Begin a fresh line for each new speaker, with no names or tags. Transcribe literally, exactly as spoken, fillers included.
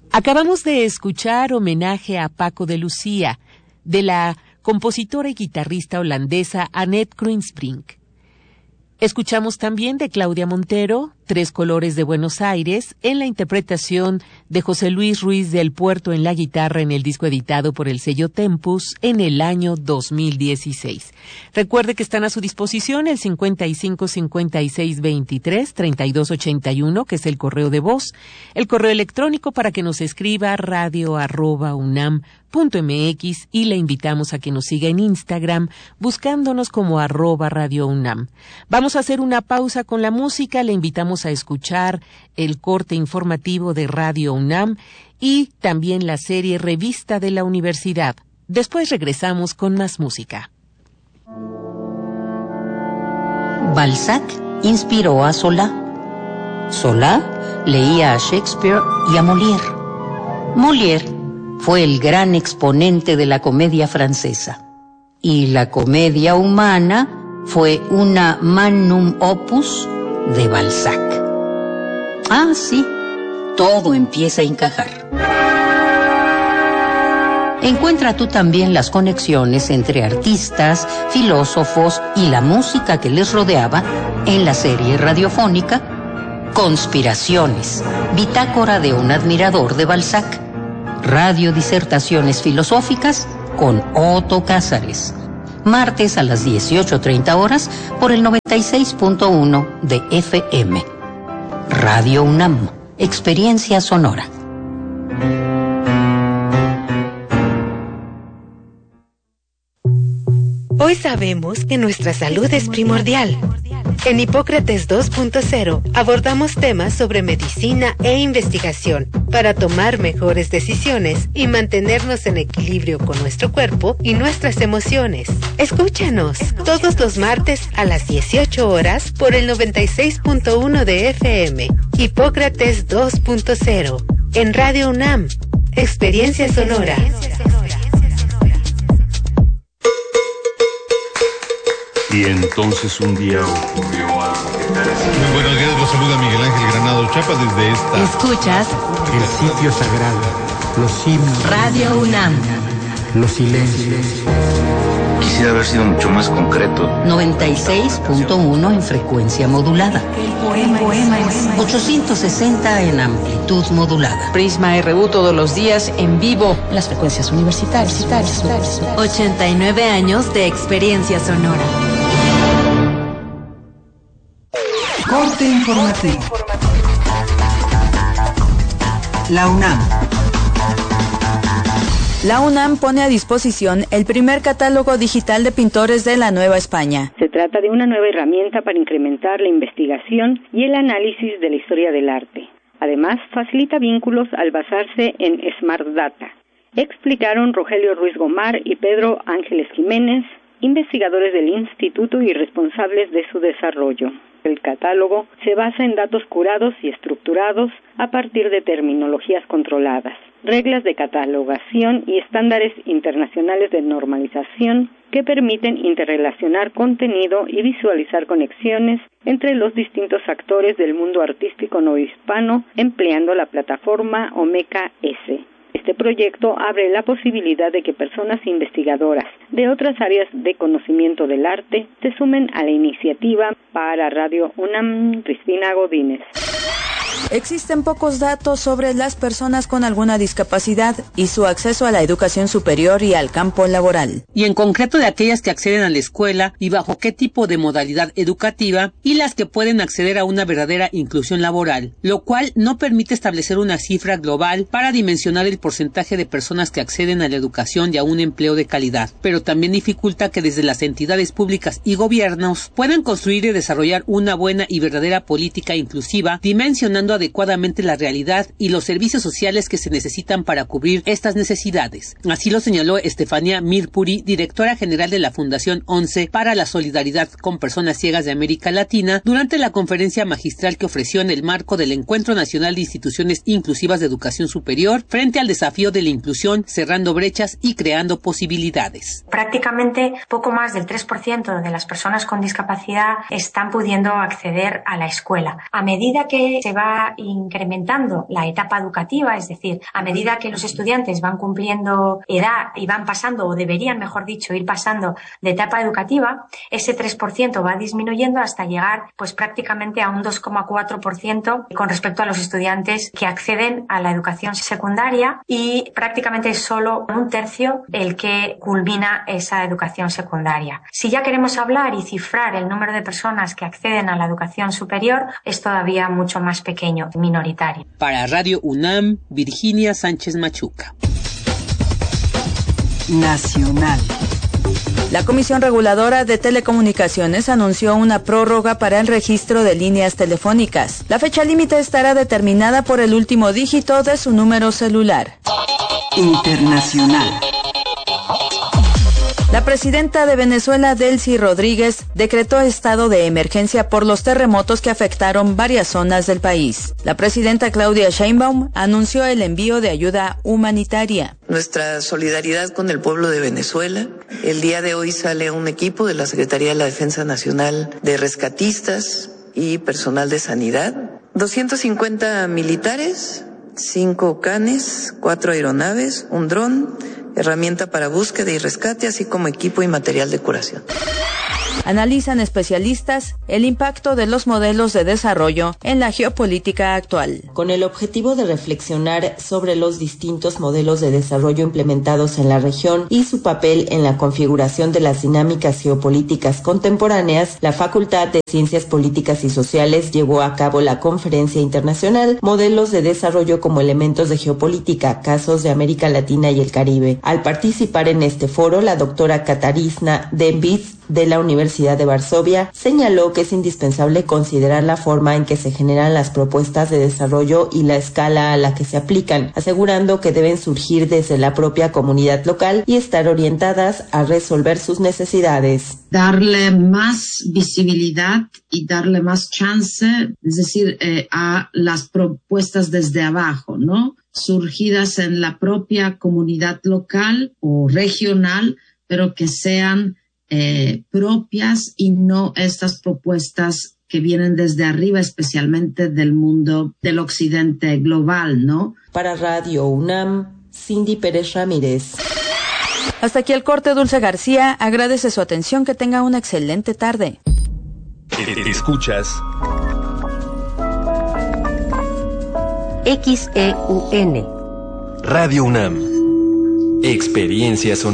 Acabamos de escuchar Homenaje a Paco de Lucía, de la compositora y guitarrista holandesa Annette Kruijsbrink. Escuchamos también de Claudia Montero, Tres Colores de Buenos Aires, en la interpretación de José Luis Ruiz del Puerto en la guitarra en el disco editado por el sello Tempus en el año dos mil dieciséis. Recuerde que están a su disposición el cincuenta y cinco cincuenta y seis veintitrés treinta y dos ochenta y uno, que es el correo de voz, el correo electrónico para que nos escriba radio arroba unam punto mx, y le invitamos a que nos siga en Instagram buscándonos como arroba radio unam. Vamos a hacer una pausa con la música, le invitamos a escuchar el corte informativo de Radio UNAM y también la serie Revista de la Universidad. Después regresamos con más música.
Balzac inspiró a Solá. Solá leía a Shakespeare y a Molière. Molière fue el gran exponente de la comedia francesa. Y la comedia humana fue una magnum opus de Balzac. Ah, sí, todo empieza a encajar. Encuentra tú también las conexiones entre artistas, filósofos y la música que les rodeaba en la serie radiofónica Conspiraciones, bitácora de un admirador de Balzac. Radio Disertaciones Filosóficas con Otto Cázares. Martes a las dieciocho treinta horas por el noventa y seis punto uno de F M. Radio UNAM, experiencia sonora.
Hoy sabemos que nuestra salud es primordial. En Hipócrates dos punto cero abordamos temas sobre medicina e investigación para tomar mejores decisiones y mantenernos en equilibrio con nuestro cuerpo y nuestras emociones. Escúchanos todos los martes a las dieciocho horas por el noventa y seis punto uno de F M. Hipócrates dos punto cero en Radio UNAM, experiencia sonora.
Y entonces un día ocurrió algo que parecía...
Muy buenos días, los saluda Miguel Ángel Granado Chapa desde esta...
Escuchas
el sitio sagrado, los himnos,
Radio UNAM,
los silencios.
Quisiera haber sido mucho más concreto.
noventa y seis punto uno en frecuencia modulada.
el poema, poema es...
ochocientos sesenta en amplitud modulada.
Prisma R U todos los días en vivo. Las frecuencias universitarias. ochenta y nueve años de experiencia sonora.
Corte informativo. La UNAM.
La UNAM pone a disposición el primer catálogo digital de pintores de la Nueva España.
Se trata de una nueva herramienta para incrementar la investigación y el análisis de la historia del arte. Además, facilita vínculos al basarse en Smart Data. Explicaron Rogelio Ruiz Gomar y Pedro Ángeles Jiménez, investigadores del instituto y responsables de su desarrollo. El catálogo se basa en datos curados y estructurados a partir de terminologías controladas, reglas de catalogación y estándares internacionales de normalización que permiten interrelacionar contenido y visualizar conexiones entre los distintos actores del mundo artístico no hispano empleando la plataforma Omeka S. Este proyecto abre la posibilidad de que personas investigadoras de otras áreas de conocimiento del arte se sumen a la iniciativa. Para Radio UNAM, Cristina Godínez.
Existen pocos datos sobre las personas con alguna discapacidad y su acceso a la educación superior y al campo laboral.
Y en concreto de aquellas que acceden a la escuela y bajo qué tipo de modalidad educativa, y las que pueden acceder a una verdadera inclusión laboral, lo cual no permite establecer una cifra global para dimensionar el porcentaje de personas que acceden a la educación y a un empleo de calidad, pero también dificulta que desde las entidades públicas y gobiernos puedan construir y desarrollar una buena y verdadera política inclusiva, dimensionando adecuadamente la realidad y los servicios sociales que se necesitan para cubrir estas necesidades. Así lo señaló Estefanía Mirpuri, directora general de la Fundación once para la Solidaridad con Personas Ciegas de América Latina, durante la conferencia magistral que ofreció en el marco del Encuentro Nacional de Instituciones Inclusivas de Educación Superior frente al desafío de la inclusión, cerrando brechas y creando posibilidades.
Prácticamente poco más del tres por ciento de las personas con discapacidad están pudiendo acceder a la escuela. A medida que se va va incrementando la etapa educativa, es decir, a medida que los estudiantes van cumpliendo edad y van pasando, o deberían, mejor dicho, ir pasando de etapa educativa, ese tres por ciento va disminuyendo hasta llegar pues prácticamente a un dos coma cuatro por ciento con respecto a los estudiantes que acceden a la educación secundaria, y prácticamente es solo un tercio el que culmina esa educación secundaria. Si ya queremos hablar y cifrar el número de personas que acceden a la educación superior, es todavía mucho más pequeño, minoritario.
Para Radio UNAM, Virginia Sánchez Machuca.
Nacional.
La Comisión Reguladora de Telecomunicaciones anunció una prórroga para el registro de líneas telefónicas. La fecha límite estará determinada por el último dígito de su número celular.
Internacional.
La presidenta de Venezuela, Delcy Rodríguez, decretó estado de emergencia por los terremotos que afectaron varias zonas del país. La presidenta Claudia Sheinbaum anunció el envío de ayuda humanitaria.
Nuestra solidaridad con el pueblo de Venezuela. El día de hoy sale un equipo de la Secretaría de la Defensa Nacional de rescatistas y personal de sanidad. doscientos cincuenta militares, cinco canes, cuatro aeronaves, un dron, herramienta para búsqueda y rescate, así como equipo y material de curación.
Analizan especialistas el impacto de los modelos de desarrollo en la geopolítica actual.
Con el objetivo de reflexionar sobre los distintos modelos de desarrollo implementados en la región y su papel en la configuración de las dinámicas geopolíticas contemporáneas, la Facultad de Ciencias Políticas y Sociales llevó a cabo la conferencia internacional Modelos de Desarrollo como Elementos de Geopolítica, Casos de América Latina y el Caribe. Al participar en este foro, la doctora Katarzyna Dębic, de la Universidad de Varsovia, señaló que es indispensable considerar la forma en que se generan las propuestas de desarrollo y la escala a la que se aplican, asegurando que deben surgir desde la propia comunidad local y estar orientadas a resolver sus necesidades.
Darle más visibilidad y darle más chance, es decir, eh, a las propuestas desde abajo, ¿no? Surgidas en la propia comunidad local o regional, pero que sean Eh, propias y no estas propuestas que vienen desde arriba, especialmente del mundo del occidente global, ¿no?
Para Radio UNAM, Cindy Pérez Ramírez.
Hasta aquí el corte. Dulce García agradece su atención. Que tenga una excelente tarde.
Escuchas
X E U N
Radio UNAM, Experiencia Sonora.